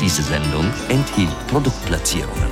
Diese Sendung enthielt Produktplatzierungen.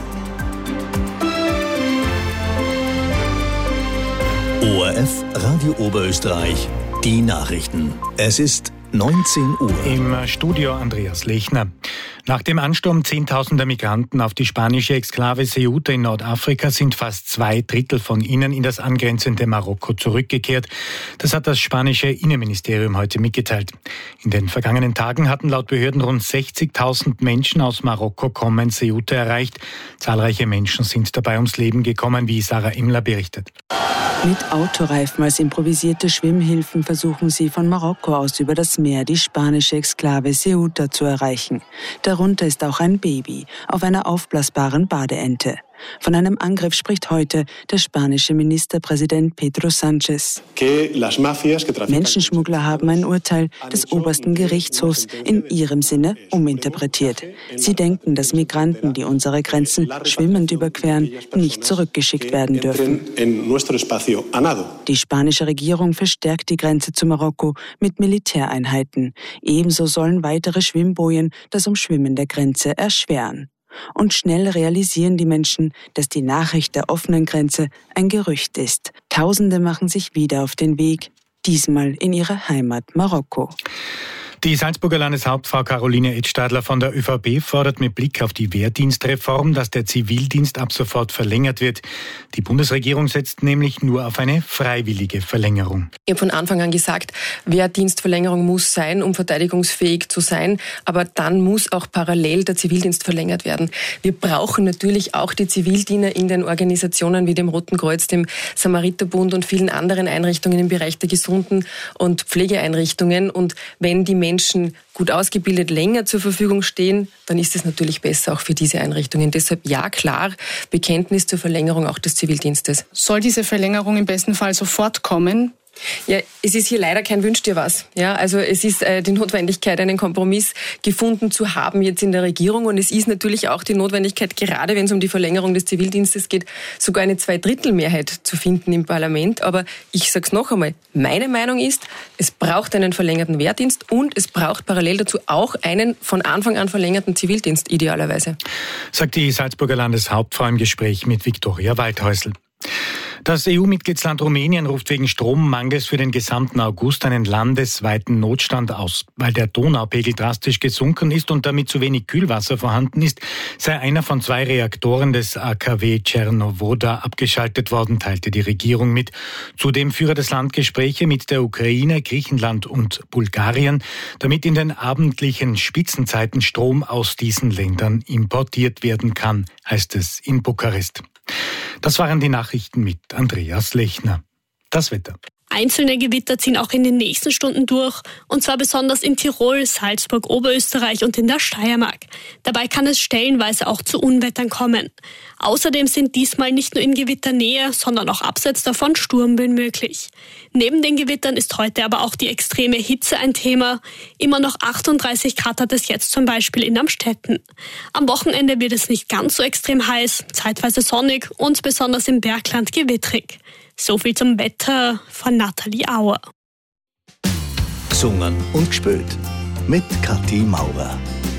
ORF Radio Oberösterreich, die Nachrichten. Es ist 19 Uhr. Im Studio Andreas Lechner. Nach dem Ansturm zehntausender Migranten auf die spanische Exklave Ceuta in Nordafrika sind fast 2/3 von ihnen in das angrenzende Marokko zurückgekehrt. Das hat das spanische Innenministerium heute mitgeteilt. In den vergangenen Tagen hatten laut Behörden rund 60.000 Menschen aus Marokko kommen Ceuta erreicht. Zahlreiche Menschen sind dabei ums Leben gekommen, wie Sarah Imler berichtet. Mit Autoreifen als improvisierte Schwimmhilfen versuchen sie von Marokko aus über das Meer die spanische Exklave Ceuta zu erreichen. Darunter ist auch ein Baby auf einer aufblasbaren Badeente. Von einem Angriff spricht heute der spanische Ministerpräsident Pedro Sánchez. Menschenschmuggler haben ein Urteil des obersten Gerichtshofs in ihrem Sinne uminterpretiert. Sie denken, dass Migranten, die unsere Grenzen schwimmend überqueren, nicht zurückgeschickt werden dürfen. Die spanische Regierung verstärkt die Grenze zu Marokko mit Militäreinheiten. Ebenso sollen weitere Schwimmbojen das Umschwimmen der Grenze erschweren. Und schnell realisieren die Menschen, dass die Nachricht der offenen Grenze ein Gerücht ist. Tausende machen sich wieder auf den Weg, diesmal in ihre Heimat Marokko. Die Salzburger Landeshauptfrau Caroline Edstadler von der ÖVP fordert mit Blick auf die Wehrdienstreform, dass der Zivildienst ab sofort verlängert wird. Die Bundesregierung setzt nämlich nur auf eine freiwillige Verlängerung. Ich habe von Anfang an gesagt, Wehrdienstverlängerung muss sein, um verteidigungsfähig zu sein. Aber dann muss auch parallel der Zivildienst verlängert werden. Wir brauchen natürlich auch die Zivildiener in den Organisationen wie dem Roten Kreuz, dem Samariterbund und vielen anderen Einrichtungen im Bereich der Gesunden- und Pflegeeinrichtungen. Und wenn die Menschen gut ausgebildet länger zur Verfügung stehen, dann ist es natürlich besser auch für diese Einrichtungen. Deshalb ja, klar, Bekenntnis zur Verlängerung auch des Zivildienstes. Soll diese Verlängerung im besten Fall sofort kommen? Ja, es ist hier leider kein Wünsch dir was. Ja, also es ist die Notwendigkeit, einen Kompromiss gefunden zu haben jetzt in der Regierung. Und es ist natürlich auch die Notwendigkeit, gerade wenn es um die Verlängerung des Zivildienstes geht, sogar eine 2/3 zu finden im Parlament. Aber ich sage es noch einmal, meine Meinung ist, es braucht einen verlängerten Wehrdienst und es braucht parallel dazu auch einen von Anfang an verlängerten Zivildienst, idealerweise. Sagt die Salzburger Landeshauptfrau im Gespräch mit Viktoria Waldhäusl. Das EU-Mitgliedsland Rumänien ruft wegen Strommangels für den gesamten August einen landesweiten Notstand aus. Weil der Donaupegel drastisch gesunken ist und damit zu wenig Kühlwasser vorhanden ist, sei einer von 2 Reaktoren des AKW Czernowodha abgeschaltet worden, teilte die Regierung mit. Zudem führe das Land Gespräche mit der Ukraine, Griechenland und Bulgarien, damit in den abendlichen Spitzenzeiten Strom aus diesen Ländern importiert werden kann, heißt es in Bukarest. Das waren die Nachrichten mit Andreas Lechner. Das Wetter. Einzelne Gewitter ziehen auch in den nächsten Stunden durch, und zwar besonders in Tirol, Salzburg, Oberösterreich und in der Steiermark. Dabei kann es stellenweise auch zu Unwettern kommen. Außerdem sind diesmal nicht nur in Gewitternähe, sondern auch abseits davon Sturmböen möglich. Neben den Gewittern ist heute aber auch die extreme Hitze ein Thema. Immer noch 38 Grad hat es jetzt zum Beispiel in Amstetten. Am Wochenende wird es nicht ganz so extrem heiß, zeitweise sonnig und besonders im Bergland gewittrig. So viel zum Wetter von Nathalie Auer. Gesungen und gespielt mit Kathi Maurer.